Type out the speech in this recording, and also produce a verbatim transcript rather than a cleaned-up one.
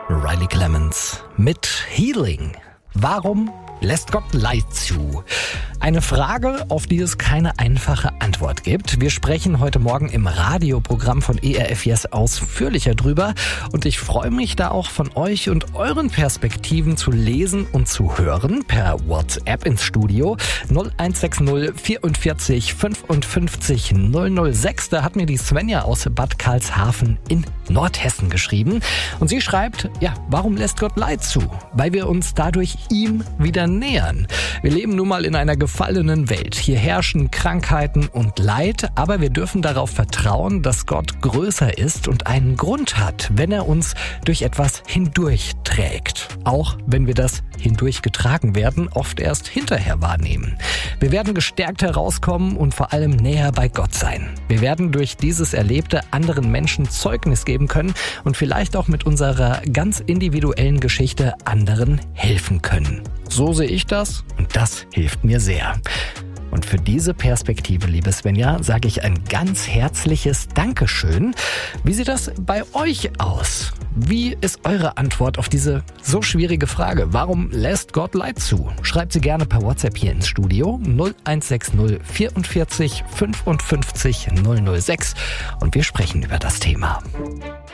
Riley Clemens mit Healing. Warum lässt Gott Leid zu? Eine Frage, auf die es keine einfache Antwort gibt. Wir sprechen heute Morgen im Radioprogramm von E R F Yes ausführlicher drüber und ich freue mich da auch von euch und euren Perspektiven zu lesen und zu hören per WhatsApp ins Studio null eins sechs null vierundvierzig fünfundfünfzig null null sechs. Da hat mir die Svenja aus Bad Karlshafen in Nordhessen geschrieben und sie schreibt, ja, warum lässt Gott Leid zu? Weil wir uns dadurch ihm wieder nähern. Wir leben nun mal in einer gefallenen Welt. Hier herrschen Krankheiten und Leid, aber wir dürfen darauf vertrauen, dass Gott größer ist und einen Grund hat, wenn er uns durch etwas hindurchträgt. Auch wenn wir das hindurchgetragen werden, oft erst hinterher wahrnehmen. Wir werden gestärkt herauskommen und vor allem näher bei Gott sein. Wir werden durch dieses Erlebte anderen Menschen Zeugnis geben können und vielleicht auch mit unserer ganz individuellen Geschichte anderen helfen können. So sehe ich das und das hilft mir sehr. Und für diese Perspektive, liebe Svenja, sage ich ein ganz herzliches Dankeschön. Wie sieht das bei euch aus? Wie ist eure Antwort auf diese so schwierige Frage? Warum lässt Gott Leid zu? Schreibt sie gerne per WhatsApp hier ins Studio null eins sechs null vierundvierzig fünfundfünfzig null null sechs und wir sprechen über das Thema.